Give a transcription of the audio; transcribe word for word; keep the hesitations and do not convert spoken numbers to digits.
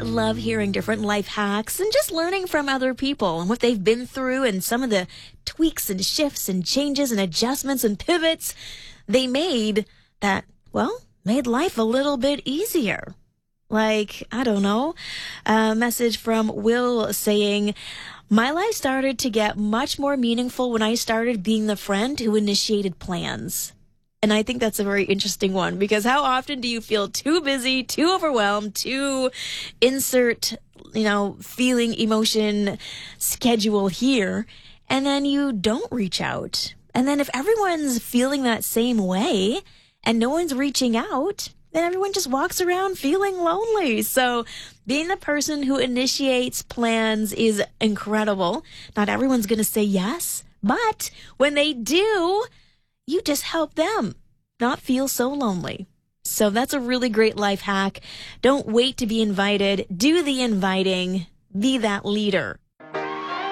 love hearing different life hacks and just learning from other people and what they've been through and some of the tweaks and shifts and changes and adjustments and pivots they made that, well, made life a little bit easier. Like, I don't know, a message from Will saying, my life started to get much more meaningful when I started being the friend who initiated plans. And I think that's a very interesting one, because how often do you feel too busy, too overwhelmed, too insert, you know, feeling, emotion, schedule here, and then you don't reach out? And then if everyone's feeling that same way and no one's reaching out, then everyone just walks around feeling lonely. So being the person who initiates plans is incredible. Not everyone's going to say yes, but when they do, you just help them not feel so lonely. So that's a really great life hack. Don't wait to be invited. Do the inviting. Be that leader.